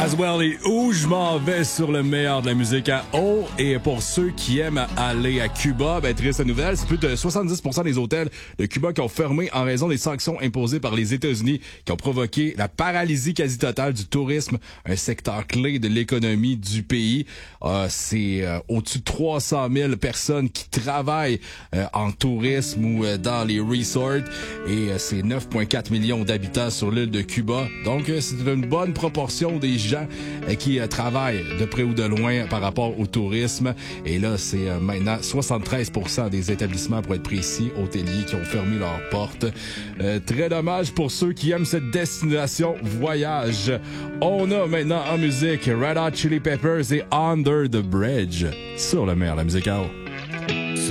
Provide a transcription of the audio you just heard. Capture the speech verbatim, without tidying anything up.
Laswell et où je m'en vais sur le meilleur de la musique à eau. Et pour ceux qui aiment aller à Cuba, ben triste nouvelle, c'est plus de soixante-dix pour cent des hôtels de Cuba qui ont fermé en raison des sanctions imposées par les États-Unis qui ont provoqué la paralysie quasi totale du tourisme, un secteur clé de l'économie du pays. Euh, c'est euh, au-dessus de trois cent mille personnes qui travaillent euh, en tourisme ou euh, dans les resorts et euh, c'est neuf virgule quatre millions d'habitants sur l'île de Cuba. Donc euh, c'est une bonne proportion des gens euh, qui euh, travaillent de près ou de loin par rapport au tourisme. Et là, c'est euh, maintenant soixante-treize pour cent des établissements, pour être précis, hôteliers qui ont fermé leurs portes. Euh, très dommage pour ceux qui aiment cette destination voyage. On a maintenant en musique Red Hot Chili Peppers et Under the Bridge sur le meilleur de la musique à eau.